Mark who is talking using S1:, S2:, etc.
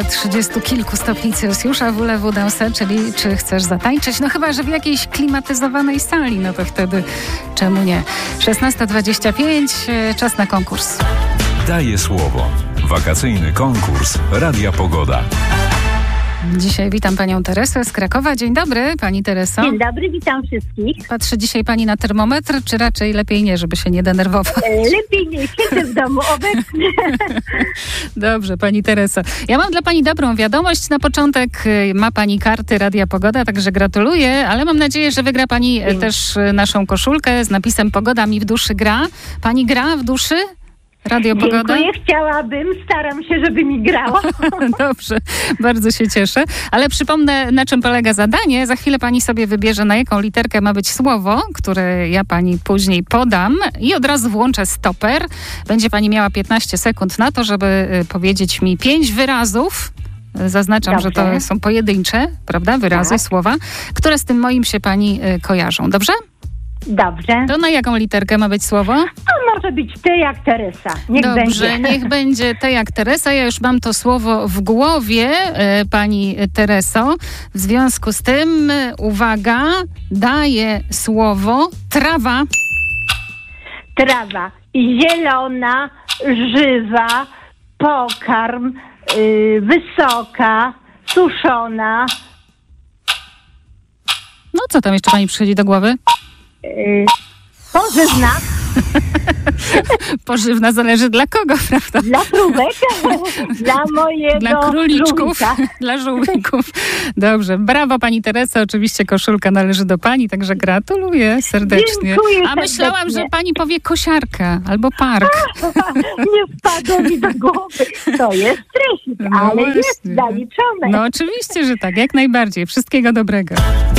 S1: 30 kilku stopni Celsjusza, voulez-vous danser, czyli czy chcesz zatańczyć? No chyba, że w jakiejś klimatyzowanej sali, no to wtedy czemu nie? 16:25, czas na konkurs.
S2: Daję słowo. Wakacyjny konkurs Radia Pogoda.
S1: Dzisiaj witam panią Teresę z Krakowa. Dzień dobry, pani Tereso.
S3: Dzień dobry, witam wszystkich.
S1: Patrzy dzisiaj pani na termometr, czy raczej lepiej nie, żeby się nie denerwować?
S3: Lepiej nie, siedzę w domu obecnie.
S1: Dobrze, pani Tereso. Ja mam dla pani dobrą wiadomość. Na początek ma pani karty Radia Pogoda, także gratuluję, ale mam nadzieję, że wygra pani też naszą koszulkę z napisem Pogoda mi w duszy gra. Pani gra w duszy? Radio Pogoda?
S3: Dziękuję, chciałabym, staram się, żeby mi grało.
S1: Dobrze, bardzo się cieszę. Ale przypomnę, na czym polega zadanie. Za chwilę pani sobie wybierze, na jaką literkę ma być słowo, które ja pani później podam i od razu włączę stoper. Będzie pani miała 15 sekund na to, żeby powiedzieć mi 5 wyrazów. Zaznaczam,
S3: Dobrze.
S1: że to są pojedyncze, prawda, wyrazy,
S3: Tak.
S1: słowa, które z tym moim się pani kojarzą. Dobrze?
S3: Dobrze.
S1: To na jaką literkę ma być słowo?
S3: To może być ty jak Teresa. Niech
S1: Dobrze,
S3: będzie.
S1: niech będzie te jak Teresa. Ja już mam to słowo w głowie, pani Tereso. W związku z tym, uwaga, daję słowo trawa.
S3: Trawa. Zielona, żywa, pokarm, wysoka, suszona,
S1: No co tam jeszcze pani przychodzi do głowy?
S3: pożywna,
S1: Pożywna zależy dla kogo, prawda?
S3: dla próbek, dla mojego
S1: Dla króliczków,
S3: żółwika.
S1: dla żółwików. Dobrze, brawo pani Teresa. Oczywiście koszulka należy do pani, także gratuluję serdecznie.
S3: Dziękuję
S1: A myślałam,
S3: serdecznie.
S1: że pani powie kosiarka albo park.
S3: Nie wpadło mi do głowy. To jest stresik,
S1: No
S3: ale jest
S1: właśnie.
S3: zaliczone.
S1: No oczywiście, że tak, jak najbardziej. Wszystkiego dobrego.